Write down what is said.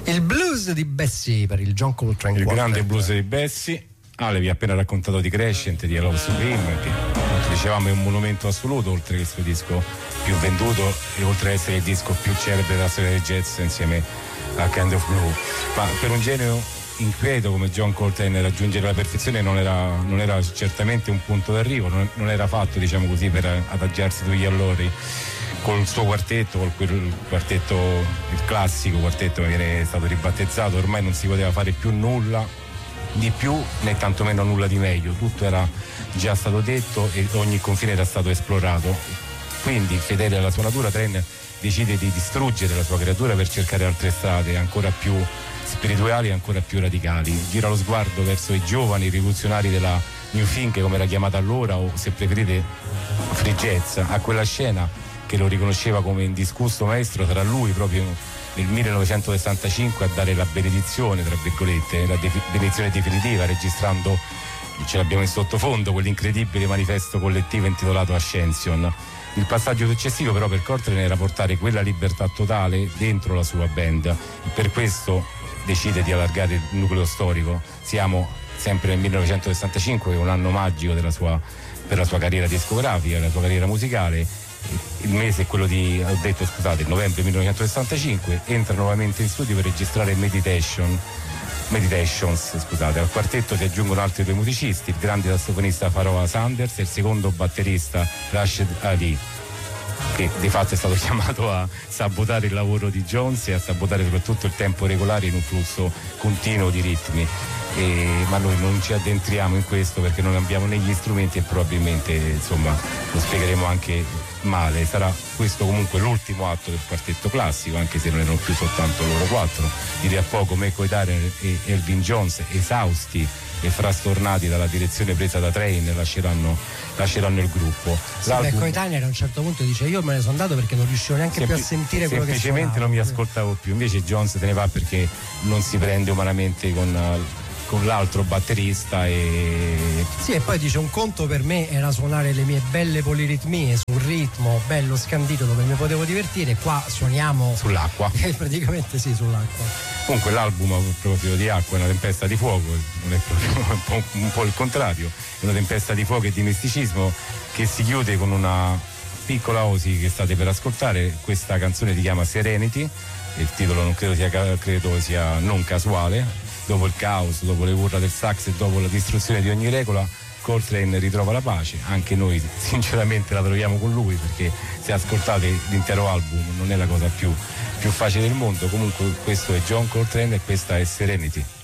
Il blues di Bessie per il John Coltrane il Quartet. grande blues di Bessie. Ale vi ha appena raccontato di Crescent, di Love Supreme, che dicevamo è un monumento assoluto, oltre che il suo disco più venduto e oltre ad essere il disco più celebre della storia del jazz insieme a Kind of Blue. Ma per un genio inquieto come John Coltrane raggiungere la perfezione non era certamente un punto d'arrivo, non era fatto, diciamo così, per adagiarsi sugli allori col suo quartetto, il classico quartetto che viene stato ribattezzato. Ormai non si poteva fare più nulla di più né tantomeno nulla di meglio, tutto era già stato detto e ogni confine era stato esplorato. Quindi, fedele alla sua natura, Trane decide di distruggere la sua creatura per cercare altre strade ancora più spirituali e ancora più radicali. Gira lo sguardo verso i giovani rivoluzionari della New Think, come era chiamata allora, o se preferite free jazz, a quella scena che lo riconosceva come indiscusso maestro. Sarà lui proprio nel 1965 a dare la benedizione, tra virgolette, la benedizione definitiva, registrando, ce l'abbiamo in sottofondo, quell'incredibile manifesto collettivo intitolato Ascension. Il passaggio successivo però per Coltrane era portare quella libertà totale dentro la sua band. Per questo decide di allargare il nucleo storico. Siamo sempre nel 1965, che è un anno magico per la sua carriera discografica, la sua carriera musicale. Il mese è quello il novembre 1965, entra nuovamente in studio per registrare Meditations. Al quartetto si aggiungono altri due musicisti, il grande sassofonista Pharoah Sanders e il secondo batterista Rashid Ali, che di fatto è stato chiamato a sabotare il lavoro di Jones e a sabotare soprattutto il tempo regolare in un flusso continuo di ritmi. Ma noi non ci addentriamo in questo perché non abbiamo né gli strumenti e probabilmente, insomma, lo spiegheremo anche male. Sarà questo comunque l'ultimo atto del quartetto classico, anche se non erano più soltanto loro quattro. Di a poco McCoy Tyner e Elvin Jones, esausti e frastornati dalla direzione presa da Trane, lasceranno il gruppo. Sì, McCoy Tyner a un certo punto dice: io me ne sono andato perché non riuscivo neanche più a sentire quello che suonavo. Semplicemente non mi ascoltavo più. Invece Jones se ne va perché non si prende umanamente con l'altro batterista e poi dice: un conto per me era suonare le mie belle poliritmie su un ritmo bello scandito dove mi potevo divertire, qua suoniamo sull'acqua. Praticamente sì, sull'acqua. Comunque l'album a proposito di acqua è una tempesta di fuoco, non è proprio un po' il contrario, è una tempesta di fuoco e di misticismo che si chiude con una piccola osi che state per ascoltare. Questa canzone si chiama Serenity, il titolo non credo sia non casuale. Dopo il caos, dopo le urla del sax e dopo la distruzione di ogni regola, Coltrane ritrova la pace. Anche noi sinceramente la troviamo con lui, perché se ascoltate l'intero album non è la cosa più facile del mondo. Comunque questo è John Coltrane e questa è Serenity.